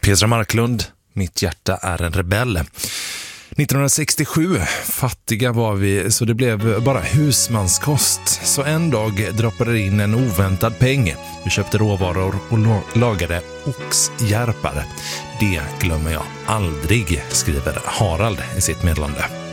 Petra Marklund, Mitt hjärta är en rebell. 1967, fattiga var vi så det blev bara husmanskost. Så en dag droppade det in en oväntad peng. Vi köpte råvaror och lagade oxjärpar. Det glömmer jag aldrig, skriver Harald i sitt meddelande.